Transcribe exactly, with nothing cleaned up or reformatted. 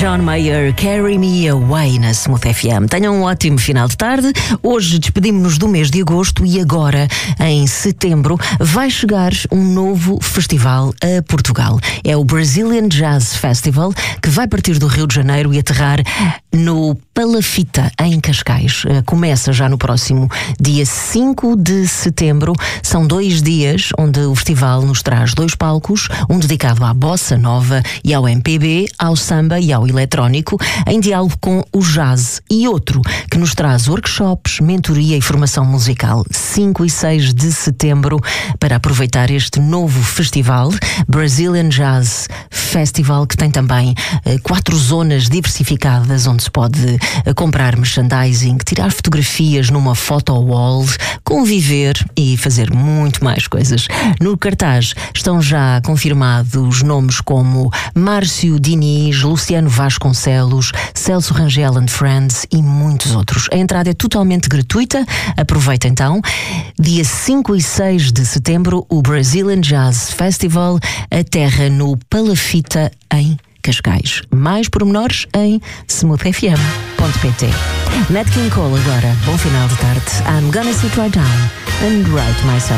John Mayer, Carry Me Away na Smooth F M. Tenham um ótimo final de tarde. Hoje despedimos-nos do mês de agosto e agora, em setembro, vai chegar um novo festival a Portugal. É o Brazilian Jazz Festival, que vai partir do Rio de Janeiro e aterrar no Palafita, em Cascais. Começa já no próximo dia cinco de setembro. São dois dias onde o festival nos traz dois palcos, um dedicado à bossa nova e ao M P B, ao samba e ao eletrónico, em diálogo com o jazz, e outro que nos traz workshops, mentoria e formação musical. cinco e seis de setembro, para aproveitar este novo festival, Brazilian Jazz Festival, que tem também eh, quatro zonas diversificadas onde se pode eh, comprar merchandising, tirar fotografias numa photo wall, conviver e fazer muito mais coisas. No cartaz estão já confirmados nomes como Márcio Diniz, Luciano Vasconcelos, Celso Rangel and Friends e muitos outros. A entrada é totalmente gratuita. Aproveita então. Dia cinco e seis de setembro, o Brazilian Jazz Festival aterra no Palafita, em Cascais. Mais pormenores em smooth f m ponto p t. Nat King Cole agora. Bom final de tarde. I'm gonna sit right down and write myself